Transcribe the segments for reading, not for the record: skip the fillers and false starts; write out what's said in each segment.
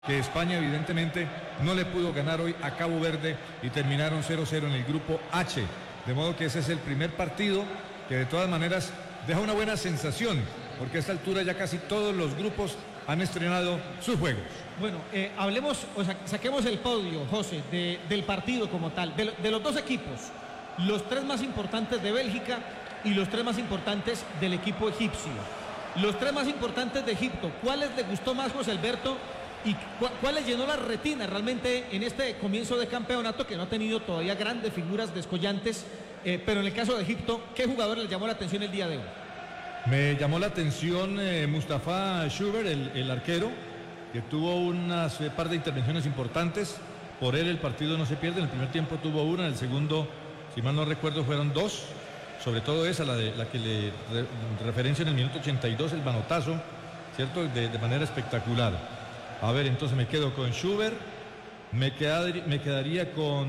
Que España evidentemente no le pudo ganar hoy a Cabo Verde y terminaron 0-0 en el grupo H. De modo que ese es el primer partido que de todas maneras deja una buena sensación, porque a esta altura ya casi todos los grupos han estrenado sus juegos. Bueno, hablemos, o sea, saquemos el podio, José, del partido como tal, de los dos equipos, los tres más importantes de Bélgica y los tres más importantes del equipo egipcio. Los tres más importantes de Egipto, ¿cuáles le gustó más, José Alberto? ¿Y cuál le llenó la retina realmente en este comienzo de campeonato que no ha tenido todavía grandes figuras descollantes? Pero en el caso de Egipto, ¿qué jugador le llamó la atención el día de hoy? Me llamó la atención Mustafa Schubert, el arquero, que tuvo unas par de intervenciones importantes. Por él el partido no se pierde. En el primer tiempo tuvo una, en el segundo, si mal no recuerdo, fueron dos. Sobre todo esa, la que le referencia en el minuto 82, el manotazo, ¿cierto? De manera espectacular. A ver, entonces me quedo con Schubert, me quedaría con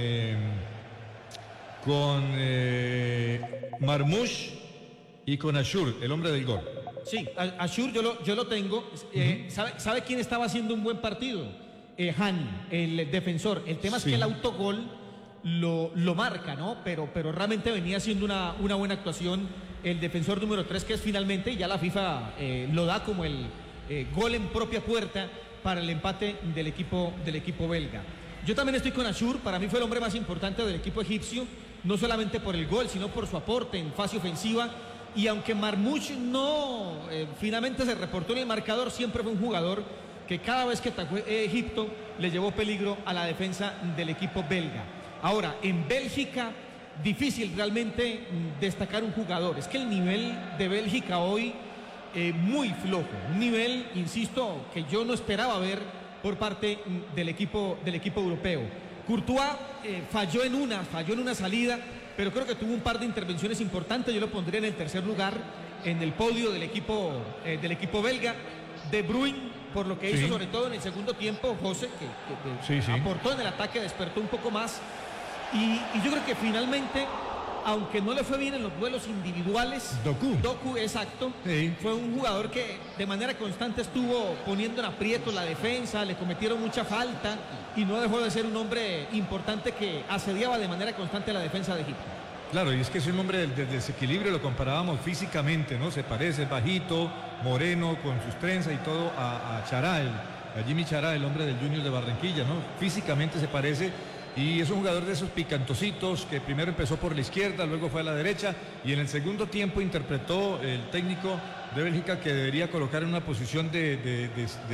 Marmoush y con Ashur, el hombre del gol. Sí, Ashur yo lo tengo. ¿Sabe quién estaba haciendo un buen partido? Han, el defensor. El tema es que el autogol lo marca, ¿no? Pero realmente venía haciendo una buena actuación el defensor número 3, que es finalmente, y ya la FIFA lo da como el gol en propia puerta para el empate del equipo belga. Yo también estoy con Ashur, para mí fue el hombre más importante del equipo egipcio, no solamente por el gol, sino por su aporte en fase ofensiva. Y aunque Marmoush no finalmente se reportó en el marcador, siempre fue un jugador que cada vez que atacó Egipto le llevó peligro a la defensa del equipo belga. Ahora, en Bélgica, difícil realmente destacar un jugador. Es que el nivel de Bélgica hoy muy flojo, un nivel, insisto, que yo no esperaba ver por parte del equipo europeo. Courtois falló en una salida, pero creo que tuvo un par de intervenciones importantes. Yo lo pondría en el tercer lugar en el podio del equipo belga. De Bruyne, por lo que hizo sobre todo en el segundo tiempo, José, que aportó en el ataque, despertó un poco más, y yo creo que finalmente, aunque no le fue bien en los duelos individuales, Doku, exacto, fue un jugador que de manera constante estuvo poniendo en aprieto la defensa, le cometieron mucha falta y no dejó de ser un hombre importante que asediaba de manera constante la defensa de Egipto. Claro, y es que es un hombre del desequilibrio, lo comparábamos físicamente, ¿no? Se parece, bajito, moreno, con sus trenzas y todo a Chará, a Jimmy Chará, el hombre del Junior de Barranquilla, ¿no? Físicamente se parece. Y es un jugador de esos picantositos que primero empezó por la izquierda, luego fue a la derecha, y en el segundo tiempo interpretó el técnico de Bélgica que debería colocar en una posición de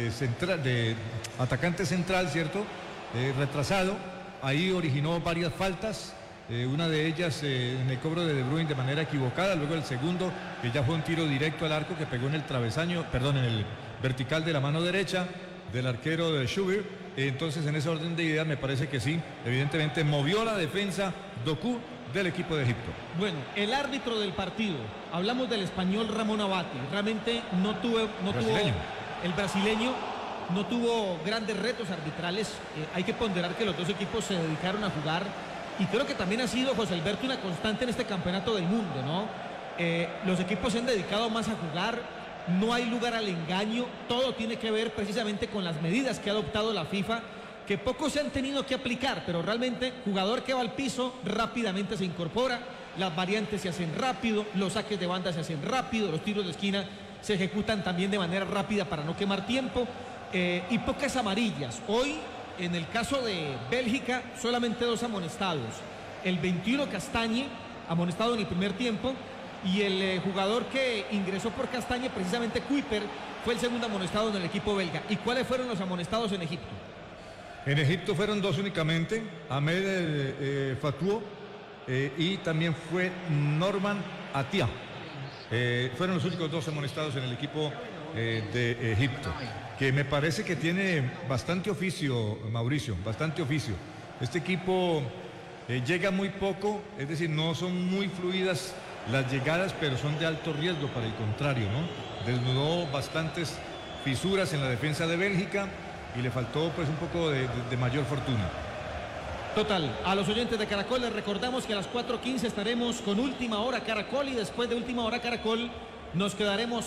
atacante central, ¿cierto? Retrasado. Ahí originó varias faltas, una de ellas en el cobro de Bruyne de manera equivocada, luego el segundo, que ya fue un tiro directo al arco que pegó en el travesaño, perdón, en el vertical de la mano derecha del arquero de Schubert. Entonces, en ese orden de ideas, me parece que sí, evidentemente movió la defensa Doku del equipo de Egipto. Bueno, el árbitro del partido, hablamos del español Ramón Abati, realmente no tuvo el brasileño no tuvo grandes retos arbitrales. Hay que ponderar que los dos equipos se dedicaron a jugar, y creo que también ha sido, José Alberto, una constante en este campeonato del mundo, ¿no? Los equipos se han dedicado más a jugar. No hay lugar al engaño, todo tiene que ver precisamente con las medidas que ha adoptado la FIFA, que pocos se han tenido que aplicar, pero realmente jugador que va al piso rápidamente se incorpora, las variantes se hacen rápido, los saques de banda se hacen rápido, los tiros de esquina se ejecutan también de manera rápida para no quemar tiempo, y pocas amarillas. Hoy, en el caso de Bélgica, solamente 2 amonestados, el 21 Castañe, amonestado en el primer tiempo, y el jugador que ingresó por Castañe, precisamente Kuiper, fue el segundo amonestado en el equipo belga. ¿Y cuáles fueron los amonestados en Egipto? En Egipto fueron 2 únicamente, Ahmed Fatuo y también fue Norman Atia. Fueron los únicos 2 amonestados en el equipo de Egipto, que me parece que tiene bastante oficio, Mauricio, bastante oficio. Este equipo llega muy poco, es decir, no son muy fluidas las llegadas, pero son de alto riesgo para el contrario, ¿no? Desnudó bastantes fisuras en la defensa de Bélgica y le faltó pues un poco de mayor fortuna. Total, a los oyentes de Caracol les recordamos que a las 4:15 estaremos con Última Hora Caracol, y después de Última Hora Caracol nos quedaremos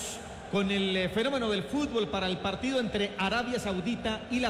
con el fenómeno del fútbol para el partido entre Arabia Saudita y la